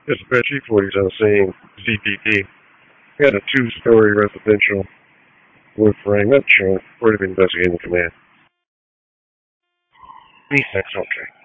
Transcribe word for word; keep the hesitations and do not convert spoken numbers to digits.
Dispatch Chief forties on the same C P D. We had a two-story residential wood frame, not shown, Board of Investigating Command. East, okay.